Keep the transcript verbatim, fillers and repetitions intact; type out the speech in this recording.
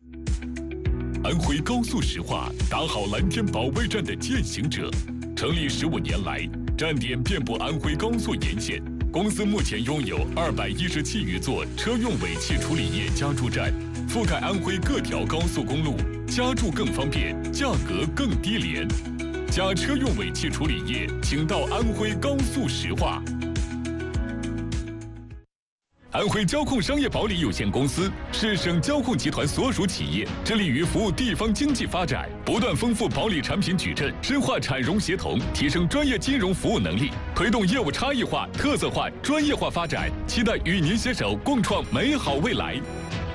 安徽高速石化打好蓝天保卫战的践行者，成立十五年来，站点遍布安徽高速沿线。公司目前拥有二百一十七余座车用尾气处理液加注站，覆盖安徽各条高速公路，加注更方便，价格更低廉。加车用尾气处理液，请到安徽高速石化。安徽交控商业保理有限公司是省交控集团所属企业，致力于服务地方经济发展，不断丰富保理产品矩阵，深化产融协同，提升专业金融服务能力，推动业务差异化、特色化、专业化发展。期待与您携手共创美好未来。